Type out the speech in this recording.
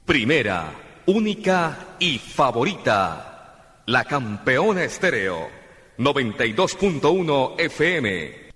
Primera, única y favorita. La Campeona Estéreo. 92.1 FM.